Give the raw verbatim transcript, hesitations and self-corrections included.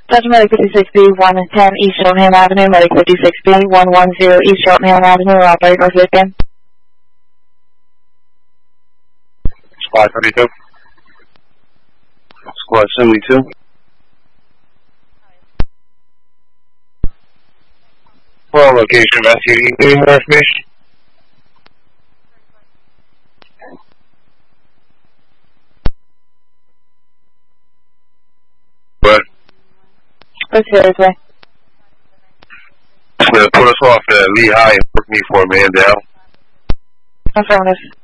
Dodge Medic fifty-six B, one ten East Cheltenham Avenue, Medic fifty-six B, one ten East Cheltenham Avenue, operate North Lincoln. Squad thirty-two. Squad seventy-two. Well, location of S U D, any more information? What? Let's go this way. It's going to put us off at Lehigh and put me for a man down. Affirmative.